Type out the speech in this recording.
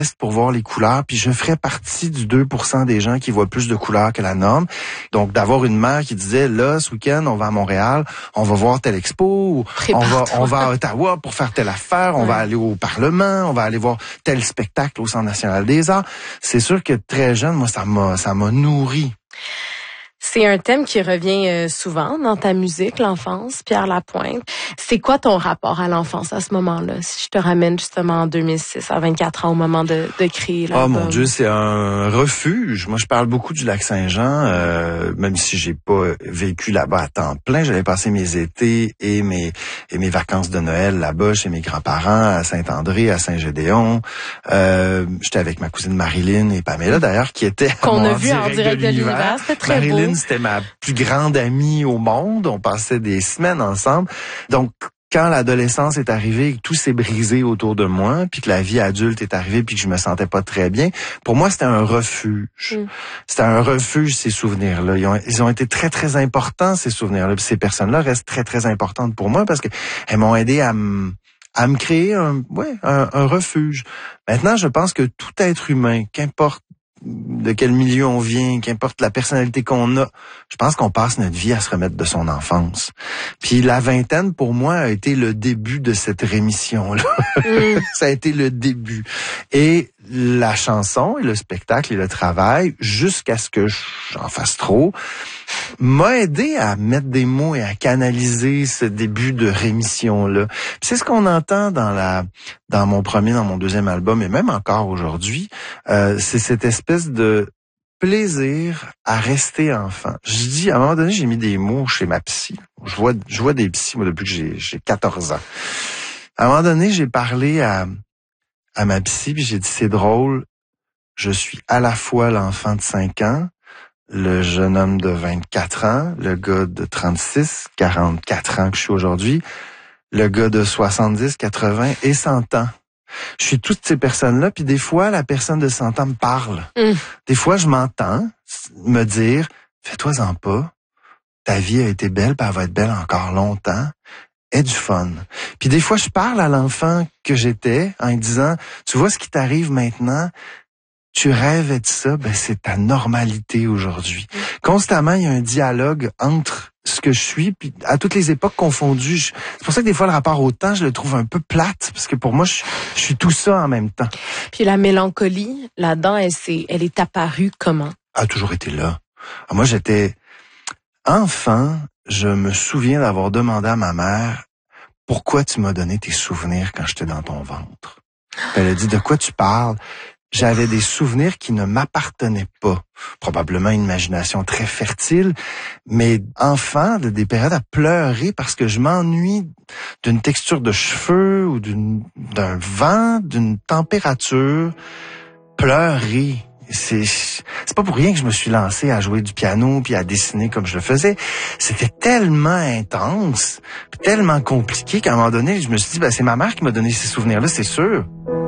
pour voir les couleurs, puis je ferais partie du 2% des gens qui voient plus de couleurs que la norme. Donc, d'avoir une mère qui disait, là, ce week-end, on va à Montréal, on va voir telle expo, ou on va à Ottawa pour faire telle affaire, on va aller au Parlement, on va aller voir tel spectacle au Centre national des arts. C'est sûr que très jeune, moi, ça m'a nourri. C'est un thème qui revient souvent dans ta musique, l'enfance, Pierre Lapointe. C'est quoi ton rapport à l'enfance à ce moment-là? Si je te ramène justement en 2006, à 24 ans, au moment de créer l'album. Oh mon Dieu, c'est un refuge. Moi, je parle beaucoup du Lac-Saint-Jean, même si j'ai pas vécu là-bas à temps plein. J'avais passé mes étés et mes vacances de Noël là-bas chez mes grands-parents, à Saint-André, à Saint-Gédéon. J'étais avec ma cousine Marilyn et Pamela, d'ailleurs, qui étaient qu'on a vu en direct de l'univers. C'était très Marilyn, beau. C'était ma plus grande amie au monde. On passait des semaines ensemble. Donc, quand l'adolescence est arrivée et que tout s'est brisé autour de moi, puis que la vie adulte est arrivée puis que je me sentais pas très bien, pour moi, c'était un refuge. C'était un refuge, ces souvenirs-là. Ils ont été très, très importants, ces souvenirs-là. Puis ces personnes-là restent très, très importantes pour moi parce que elles m'ont aidé à me créer un refuge. Maintenant, je pense que tout être humain, qu'importe de quel milieu on vient, qu'importe la personnalité qu'on a, je pense qu'on passe notre vie à se remettre de son enfance. Puis la vingtaine, pour moi, a été le début de cette rémission-là. Ça a été le début. Et la chanson et le spectacle et le travail, jusqu'à ce que j'en fasse trop, m'a aidé à mettre des mots et à canaliser ce début de rémission-là. Puis c'est ce qu'on entend dans mon deuxième album, et même encore aujourd'hui, c'est cette espèce de plaisir à rester enfant. Je dis, à un moment donné, j'ai mis des mots chez ma psy. Je vois des psys, moi, depuis que j'ai 14 ans. À un moment donné, j'ai parlé à ma psy, puis j'ai dit, c'est drôle, je suis à la fois l'enfant de 5 ans, le jeune homme de 24 ans, le gars de 36, 44 ans que je suis aujourd'hui, le gars de 70, 80 et 100 ans. Je suis toutes ces personnes-là, puis des fois, la personne de 100 ans me parle. Des fois, je m'entends me dire, fais-toi-en pas, ta vie a été belle, puis elle va être belle encore longtemps. Aie du fun. Puis des fois, je parle à l'enfant que j'étais en lui disant, tu vois ce qui t'arrive maintenant, tu rêvais de ça, ben c'est ta normalité aujourd'hui. Constamment, il y a un dialogue entre ce que je suis, puis à toutes les époques confondues. C'est pour ça que des fois, le rapport au temps, je le trouve un peu plate, parce que pour moi, je suis tout ça en même temps. Puis la mélancolie, là-dedans, elle est apparue comment? A toujours été là. Alors moi, j'étais enfant, je me souviens d'avoir demandé à ma mère, pourquoi tu m'as donné tes souvenirs quand j'étais dans ton ventre? Puis elle a dit, de quoi tu parles? J'avais des souvenirs qui ne m'appartenaient pas. Probablement une imagination très fertile, mais enfant, des périodes à pleurer parce que je m'ennuie d'une texture de cheveux ou d'un vent, d'une température. Pleurer. C'est pas pour rien que je me suis lancé à jouer du piano puis à dessiner comme je le faisais. C'était tellement intense, tellement compliqué qu'à un moment donné, je me suis dit, c'est ma mère qui m'a donné ces souvenirs-là, c'est sûr.